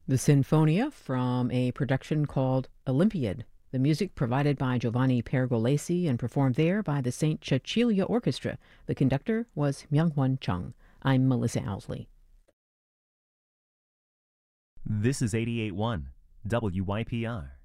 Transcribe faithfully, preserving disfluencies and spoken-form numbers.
The Sinfonia from a production called Olympiad. The music provided by Giovanni Pergolesi and performed there by the Saint Cecilia Orchestra. The conductor was Myung-Hwan Chung. I'm Melissa Owsley. This is eighty-eight point one W Y P R.